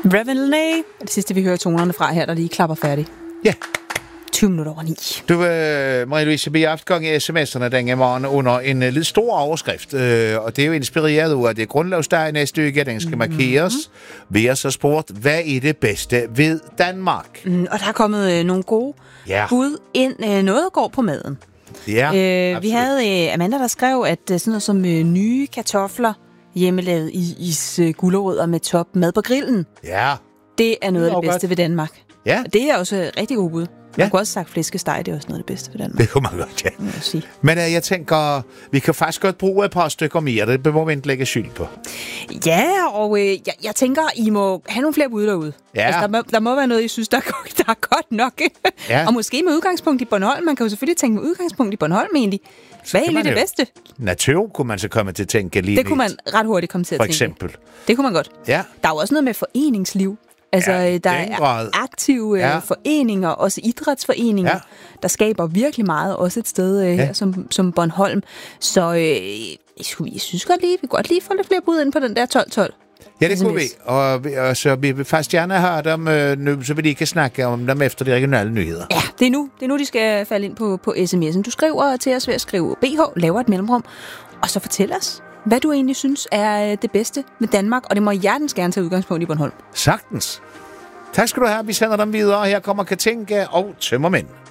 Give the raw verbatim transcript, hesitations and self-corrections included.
Reveille, det sidste vi hører tonerne fra her, der lige klapper færdig. Ja. tyve minutter over ni. Du, øh, Marie-Louise, vi har haft gang i sms'erne denne morgen under en uh, lidt stor overskrift, øh, og det er jo inspireret af, at det er grundlovsdag næste uge, den skal mm-hmm. markeres. Vi har så spurgt, hvad er det bedste ved Danmark? Mm, og der er kommet øh, nogle gode ja. bud ind. Øh, noget går på maden. Ja, øh, vi havde øh, Amanda, der skrev, at øh, sådan noget som øh, nye kartofler, hjemmelavet i is, øh, gulerødder med top, mad på grillen. Ja. Det er noget det af det bedste godt. ved Danmark. Ja. Og det er også rigtig god bud. Man Ja. kunne også sagt flæskesteg, det er også noget af det bedste ved Danmark. Det kunne man godt, ja. Sige. Men uh, jeg tænker, vi kan faktisk godt bruge et par stykker mere. Det må vi ikke lægge skyld på. Ja, og øh, jeg, jeg tænker, I må have nogle flere bud derude. Ja. Altså, der, må, der må være noget, I synes, der er, der er godt nok. Ja. Og måske med udgangspunkt i Bornholm. Man kan jo selvfølgelig tænke med udgangspunkt i Bornholm egentlig. Hvad er egentlig det bedste? Natur kunne man så komme til at tænke lige. Det kunne man ret hurtigt komme til at For tænke. eksempel. Det kunne man godt. Ja. Der er jo også noget med foreningsliv. Altså, Ja, der er grad. aktive Ja. ja. foreninger, også idrætsforeninger, Ja. der skaber virkelig meget, også et sted øh, Ja. her som, som Bornholm. Så øh, jeg synes godt lige, vi kan godt lige få lidt flere bud ind på den der tolv tolv. Ja, det kunne vi. Og, vi- og så vi vil faktisk gerne have dem øh, nu, så vi lige kan snakke om dem efter de regionale nyheder. Ja, det er nu. Det er nu, de skal falde ind på, på sms'en. Du skriver til os ved at skrive B H, laver et mellemrum, og så fortæl os, hvad du egentlig synes er det bedste med Danmark, og det må hjertens gerne tage udgangspunkt i Bornholm. Sagtens. Tak skal du have. Vi sender dem videre. Her kommer Katinka og Tømmermænd.